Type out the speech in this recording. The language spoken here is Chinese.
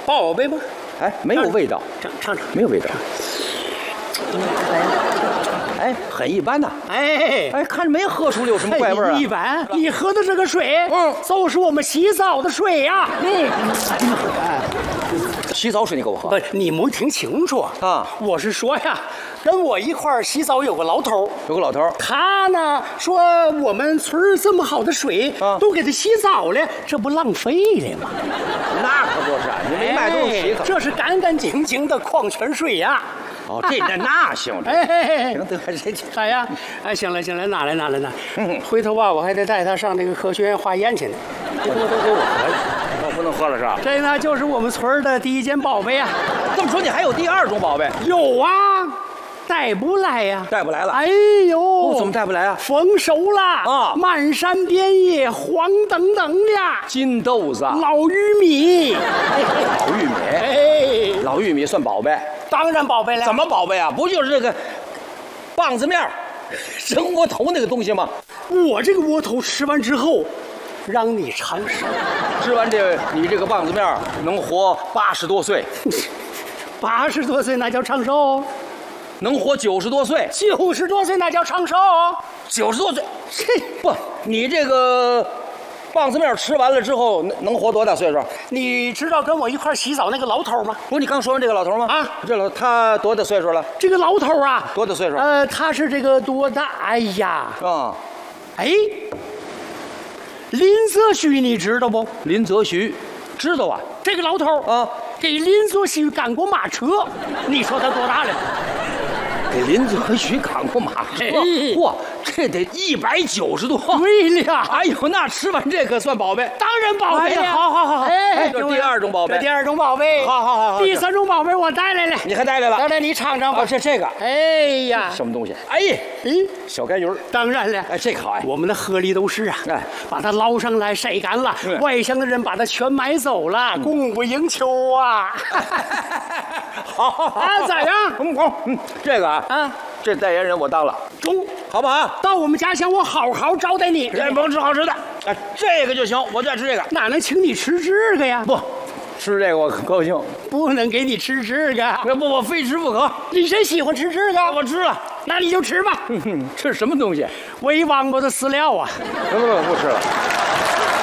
宝贝吗？ 哎，没有味道， 尝， 没有味道。哎，很一般呐。 哎， 看着没喝出有什么怪味儿啊。 一般，你喝的这个水，就是我们洗澡的水呀。 洗澡水你给我喝？ 不，你没听清楚啊？ 我是说呀，跟我一块儿洗澡有个老头，他呢说我们村儿这么好的水都给他洗澡了，这不浪费了吗？ 那可不是，你没卖东西可。 这是干干净净的矿泉水呀。 哦，那行，行得这啥呀？哎，行了，拿来。回头吧，我还得带他上这个科学院化验去呢。这都给我喝了， 我不能喝了是吧？ 这呢就是我们村的第一件宝贝啊。 这么说你还有第二种宝贝？ 有啊，带不来呀？ 带不来了。 哎呦， 怎么带不来啊？ 丰收了啊！满山遍野黄澄澄的金豆子、 老玉米， 老玉米算宝贝？ 当然宝贝了。 怎么宝贝啊？不就是这个棒子面、生窝头那个东西吗？ 我这个窝头吃完之后，让你长寿。 吃完你这个棒子面能活80多岁。 80多岁那叫长寿？ 能活90多岁。 90多岁那叫长寿 ？90多岁？不，你这个棒子面吃完了之后能活多大岁数？ 你知道跟我一块洗澡那个老头吗？ 不是你刚说完这个老头吗？啊，他多大岁数了？ 这个老头啊， 多大岁数？ 他是这个多大？哎呀，林则徐你知道不？ 林则徐，知道啊。 这个老头啊，给林则徐赶过马车，你说他多大了？ 给林则徐赶过马车，嚯，这得190多。 对了， 哎呦，那吃完这可算宝贝， 当然宝贝了。 好，这第二种宝贝， 第二种宝贝， 好， 第三种宝贝我带来了， 你还带来了？ 来，你尝尝吧。 这个， 哎呀， 什么东西？小甘鱼。 当然了， 这个好我们的河里都是啊，把它捞上来晒干了，外乡的人把它全买走了，供不应求啊。 好， 咋样？ 这个这代言人我当了， 中， 好不好？ 到我们家乡我好好招待你， 甭吃好吃的，这个就行，我就爱吃这个。 哪能请你吃这个呀？ 不，吃这个我很高兴， 不能给你吃这个， 不，我非吃不可。 你真喜欢吃这个？ 我吃了， 那你就吃吧。 吃什么东西？ 喂王八的饲料啊！ 不吃了。